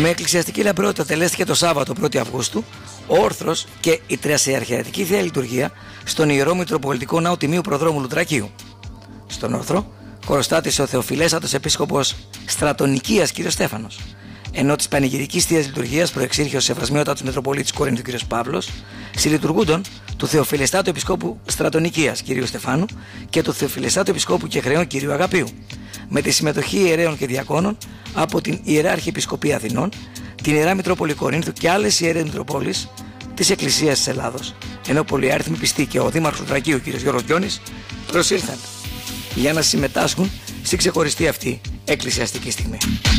Με εκκλησιαστική λαμπρότητα τελέστηκε το Σάββατο 1η Αυγούστου ο όρθρος και η Τριασιαρχιατική Θεία Λειτουργία στον Ιερό Μητροπολιτικό Ναό Τιμίου Προδρόμου Λουτρακίου. Στον όρθρο χωροστάτησε ο Θεοφιλέστατος Επίσκοπος Στρατονικίας κ. Στέφανος, ενώ της Πανηγυρικής Θείας Λειτουργίας προεξήρχε ο Σεβασμιότατος Μητροπολίτης Κορίνθου κ. Παύλος, συλλειτουργούντων του Θεοφιλεστάτου Επισκόπου Στρατονικίας κ. Στεφάνου και του Θεοφιλεστάτου Επισκόπου Κεχρέων κ. Αγαπίου, με τη συμμετοχή ιερέων και διακόνων από την Ιερά Αρχιεπισκοπή Αθηνών, την Ιερά Μητρόπολη Κορίνθου και άλλες ιερές Μητροπόλεις της Εκκλησίας της Ελλάδος, ενώ πολυάριθμοι πιστοί και ο Δήμαρχος Λουτρακίου κ. Γιώργος Γιώνης προσήλθαν για να συμμετάσχουν στην ξεχωριστή αυτή εκκλησιαστική στιγμή.